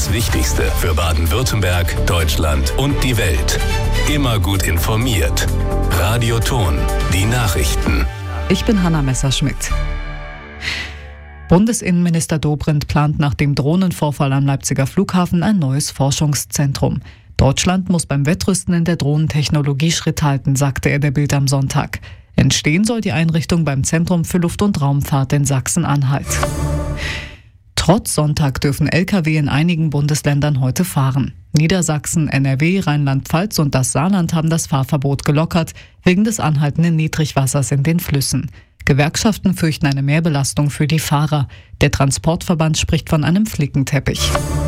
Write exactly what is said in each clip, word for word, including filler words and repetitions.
das Wichtigste für Baden-Württemberg, Deutschland und die Welt. Immer gut informiert. Radio Thon, die Nachrichten. Ich bin Hanna Messerschmidt. Bundesinnenminister Dobrindt plant nach dem Drohnenvorfall am Leipziger Flughafen ein neues Forschungszentrum. Deutschland muss beim Wettrüsten in der Drohnentechnologie Schritt halten, sagte er der Bild am Sonntag. Entstehen soll die Einrichtung beim Zentrum für Luft- und Raumfahrt in Sachsen-Anhalt. Trotz Sonntag dürfen L K W in einigen Bundesländern heute fahren. Niedersachsen, N R W, Rheinland-Pfalz und das Saarland haben das Fahrverbot gelockert, wegen des anhaltenden Niedrigwassers in den Flüssen. Gewerkschaften fürchten eine Mehrbelastung für die Fahrer. Der Transportverband spricht von einem Flickenteppich.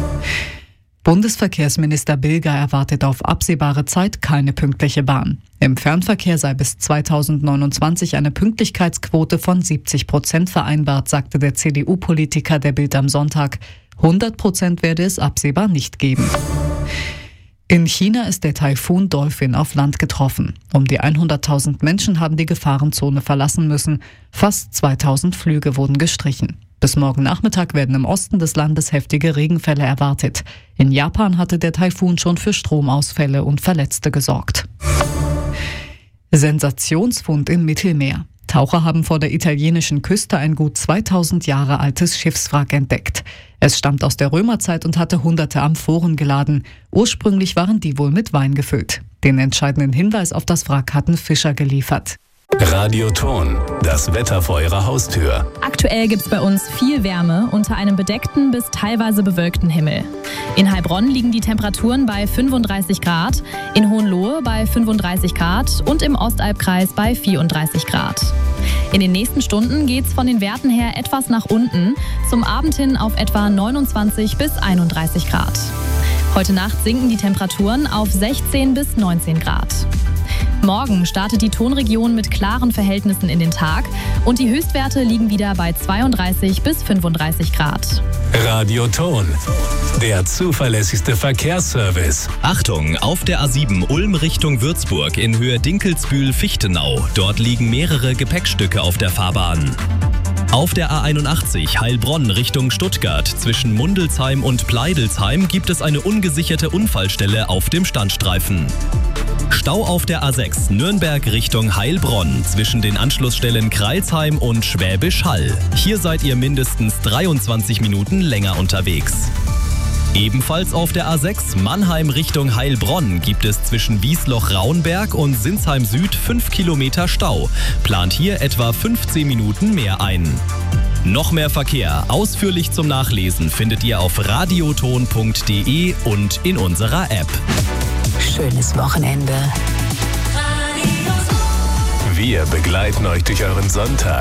Bundesverkehrsminister Bilger erwartet auf absehbare Zeit keine pünktliche Bahn. Im Fernverkehr sei bis zweitausendneunundzwanzig eine Pünktlichkeitsquote von siebzig Prozent vereinbart, sagte der C D U-Politiker der Bild am Sonntag. hundert Prozent werde es absehbar nicht geben. In China ist der Taifun Dolphin auf Land getroffen. Um die hunderttausend Menschen haben die Gefahrenzone verlassen müssen. Fast zweitausend Flüge wurden gestrichen. Bis morgen Nachmittag werden im Osten des Landes heftige Regenfälle erwartet. In Japan hatte der Taifun schon für Stromausfälle und Verletzte gesorgt. Sensationsfund im Mittelmeer. Taucher haben vor der italienischen Küste ein gut zweitausend Jahre altes Schiffswrack entdeckt. Es stammt aus der Römerzeit und hatte hunderte Amphoren geladen. Ursprünglich waren die wohl mit Wein gefüllt. Den entscheidenden Hinweis auf das Wrack hatten Fischer geliefert. Radio Thon, das Wetter vor Ihrer Haustür. Aktuell gibt's bei uns viel Wärme unter einem bedeckten bis teilweise bewölkten Himmel. In Heilbronn liegen die Temperaturen bei fünfunddreißig Grad, in Hohenlohe bei fünfunddreißig Grad und im Ostalbkreis bei vierunddreißig Grad. In den nächsten Stunden geht's von den Werten her etwas nach unten, zum Abend hin auf etwa neunundzwanzig bis einunddreißig Grad. Heute Nacht sinken die Temperaturen auf sechzehn bis neunzehn Grad. Morgen startet die Thonregion mit klaren Verhältnissen in den Tag und die Höchstwerte liegen wieder bei zweiunddreißig bis fünfunddreißig Grad. Radio Thon, der zuverlässigste Verkehrsservice. Achtung, auf der A sieben Ulm Richtung Würzburg in Höhe Dinkelsbühl-Fichtenau. Dort liegen mehrere Gepäckstücke auf der Fahrbahn. Auf der A einundachtzig Heilbronn Richtung Stuttgart zwischen Mundelsheim und Pleidelsheim gibt es eine ungesicherte Unfallstelle auf dem Standstreifen. Stau auf der A sechs Nürnberg Richtung Heilbronn zwischen den Anschlussstellen Kreilsheim und Schwäbisch Hall. Hier seid ihr mindestens dreiundzwanzig Minuten länger unterwegs. Ebenfalls auf der A sechs Mannheim Richtung Heilbronn gibt es zwischen Wiesloch-Raunberg und Sinsheim Süd fünf Kilometer Stau. Plant hier etwa fünfzehn Minuten mehr ein. Noch mehr Verkehr ausführlich zum Nachlesen findet ihr auf radioton punkt de und in unserer App. Schönes Wochenende. Wir begleiten euch durch euren Sonntag.